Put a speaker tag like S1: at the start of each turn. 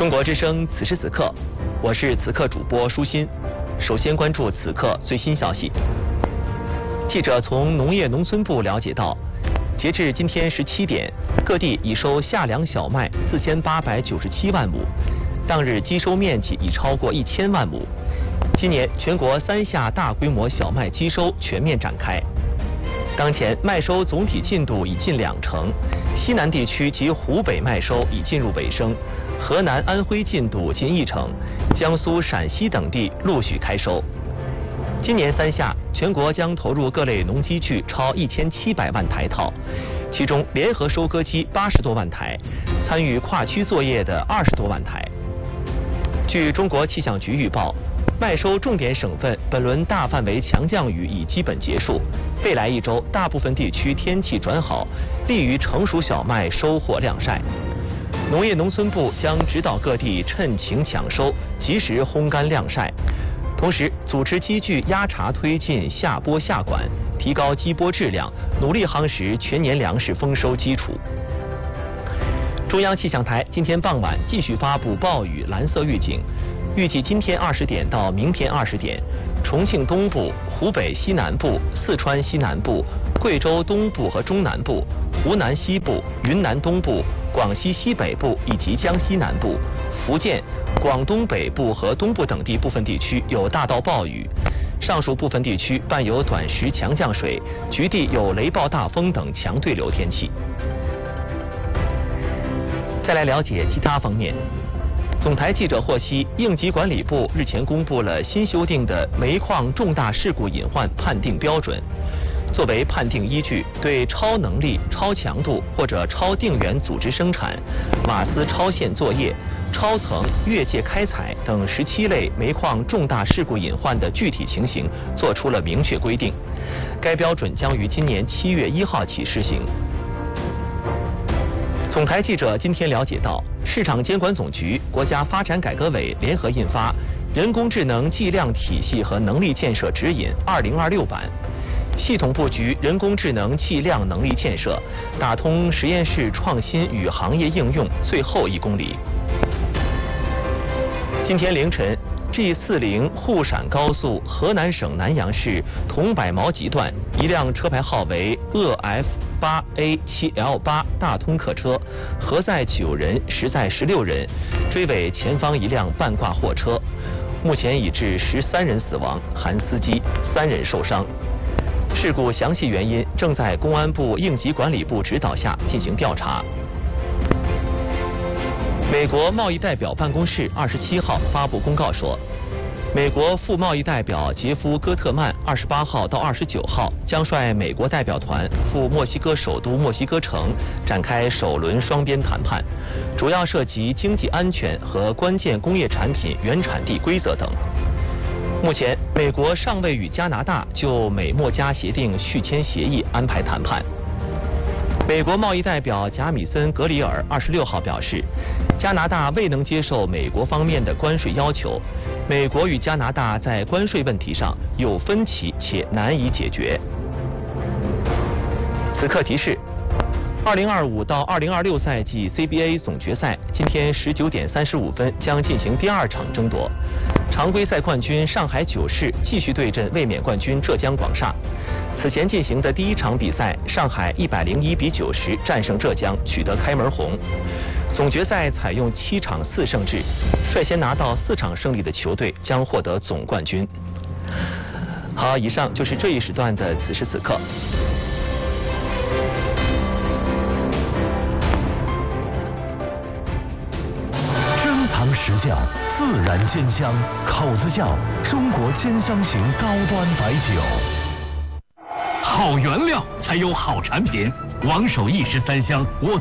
S1: 中国之声此时此刻，我是此刻主播舒心。首先关注此刻最新消息。记者从农业农村部了解到，截至今天17点，各地已收夏粮小麦4897万亩，当日基收面积已超过1000万亩。今年全国3夏大规模小麦基收全面展开。当前麦收总体进度已近20%，西南地区及湖北麦收已进入尾声，河南、安徽进度近1%，江苏、陕西等地陆续开收。今年3夏，全国将投入各类农机具超1700万台套，其中联合收割机80多万台，参与跨区作业的20多万台。据中国气象局预报，麦收重点省份本轮大范围强降雨已基本结束，未来1周大部分地区天气转好，利于成熟小麦收获晾晒。农业农村部将指导各地趁晴抢收，及时烘干晾晒，同时组织机具压茬推进下播下管，提高机播质量，努力夯实全年粮食丰收基础。中央气象台今天傍晚继续发布暴雨蓝色预警，预计今天20点到明天20点，重庆东部、湖北西南部、四川西南部、贵州东部和中南部、湖南西部、云南东部、广西西北部以及江西南部、福建、广东北部和东部等地部分地区有大到暴雨，上述部分地区伴有短时强降水，局地有雷暴大风等强对流天气。再来了解其他方面。总台记者获悉，应急管理部日前公布了新修订的煤矿重大事故隐患判定标准。作为判定依据，对超能力、超强度或者超定员组织生产、瓦斯超限作业、超层越界开采等17类煤矿重大事故隐患的具体情形作出了明确规定。该标准将于今年7月1号起施行。总台记者今天了解到，市场监管总局、国家发展改革委联合印发《人工智能计量体系和能力建设指引（2026版）》，系统布局人工智能计量能力建设，打通实验室创新与行业应用最后1公里。今天凌晨，G40沪陕高速河南省南阳市桐柏毛集段，一辆车牌号为EF8A7L8大通客车，核载9人，实载16人，追尾前方一辆半挂货车，目前已致13人死亡，含司机，3人受伤。事故详细原因正在公安部应急管理部指导下进行调查。美国贸易代表办公室27号发布公告说，美国副贸易代表杰夫·戈特曼28号到29号将率美国代表团赴墨西哥首都墨西哥城展开首轮双边谈判，主要涉及经济安全和关键工业产品原产地规则等。目前，美国尚未与加拿大就美墨加协定续签协议安排谈判。美国贸易代表贾米森·格里尔26号表示，加拿大未能接受美国方面的关税要求，美国与加拿大在关税问题上有分歧且难以解决。此刻提示，2025到2026赛季 CBA 总决赛今天19点35分将进行第2场争夺。常规赛冠军上海九世继续对阵卫冕冠军浙江广厦。此前进行的第1场比赛，上海101比90战胜浙江，取得开门红。总决赛采用7场4胜制，率先拿到4场胜利的球队将获得总冠军。好，以上就是这一时段的此时此刻。
S2: 珍藏实窖，自然鲜香，口子窖，中国鲜香型高端白酒。好原料才有好产品，王守义13香，我